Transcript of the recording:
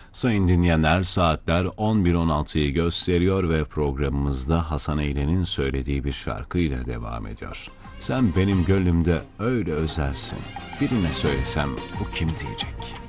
Sayın dinleyenler, saatler 11.16'yı gösteriyor ve programımızda Hasan Eylen'in söylediği bir şarkıyla devam ediyor. Sen benim gönlümde öyle özelsin, birine söylesem bu kim diyecek?